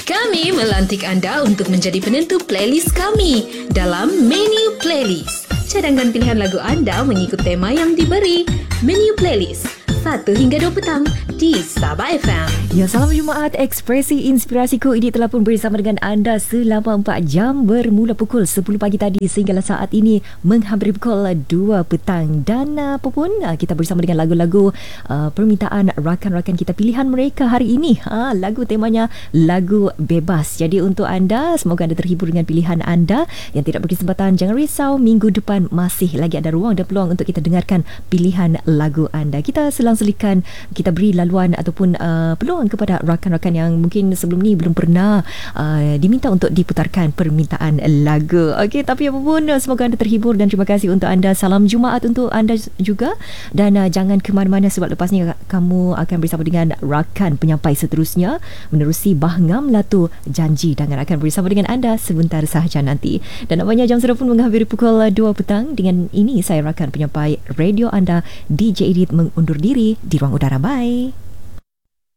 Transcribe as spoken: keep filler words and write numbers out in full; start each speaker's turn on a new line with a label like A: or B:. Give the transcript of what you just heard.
A: Kami melantik anda untuk menjadi penentu playlist kami dalam Menu Playlist. Cadangkan pilihan lagu anda mengikut tema yang diberi. Menu Playlist satu hingga dua petang di Sabah F M.
B: Ya, salam Jumaat, ekspresi inspirasiku ini telah pun bersama dengan anda selama empat jam, bermula pukul sepuluh pagi tadi sehinggalah saat ini menghampiri pukul dua petang. Dan apa pun kita bersama dengan lagu-lagu uh, permintaan rakan-rakan kita, pilihan mereka hari ini. Ha, lagu temanya lagu bebas. Jadi untuk anda, semoga anda terhibur dengan pilihan anda. Yang tidak berkesempatan, jangan risau, minggu depan masih lagi ada ruang dan peluang untuk kita dengarkan pilihan lagu anda. Kita selang-selikan, kita beri laluan ataupun uh, peluang kepada rakan-rakan yang mungkin sebelum ni belum pernah uh, diminta untuk diputarkan permintaan lagu. Okey, tapi apapun, semoga anda terhibur dan terima kasih untuk anda. Salam Jumaat untuk anda juga. Dan uh, jangan ke mana-mana sebab lepas ni kamu akan bersama dengan rakan penyampai seterusnya menerusi Bahngam Latu Janji, dan akan bersama dengan anda sebentar sahaja nanti. Dan namanya jam sudah pun menghampiri pukul dua petang. Dengan ini saya rakan penyampai radio anda, D J Edith, mengundur diri di ruang udara. Bye.